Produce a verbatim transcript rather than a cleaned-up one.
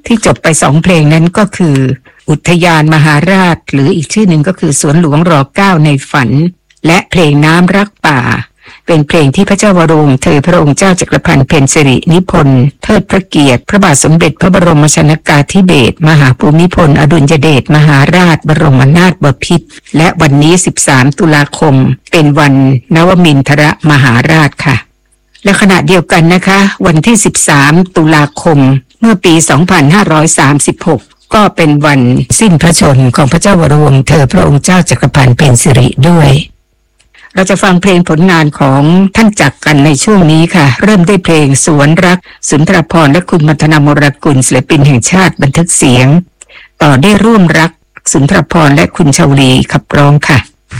ที่จบไปสองเพลงนั้นก็คืออุทยานมหาราชหรืออีกชื่อหนึ่งก็คือสวนหลวงรอเก้าในฝันและเพลงน้ำรักป่าเป็นเพลงที่พระเจ้าวรวงศ์เธอพระองค์เจ้าจักรพันธ์เพ็ญสิรินิพนธ์เทิดพระเกียรติพระบาทสมเด็จพระบรมชนกาธิเบศรมหาภูมิพลอดุลยเดชมหาราชบรมนาถบพิตรและวันนี้สิบสามตุลาคมเป็นวันนวมินทรมหาราชค่ะและขณะเดียวกันนะคะวันที่สิบสามตุลาคมเมื่อปีสองพันห้าร้อยสามสิบหกก็เป็นวันสิ้นพระชนม์ของพระเจ้าวรวงศ์เธอพระองค์เจ้าจักรพันธ์เพ็ญสิริด้วยเราจะฟังเพลงผลงานของท่านจักรกันในช่วงนี้ค่ะเริ่มด้วยเพลงสวนรักสุนทรภรณ์และคุณมัทนามรกุลศิลปินแห่งชาติบันทึกเสียงต่อได้ร่วมรักสุนทรภรณ์และคุณชาวลีขับร้องค่ะ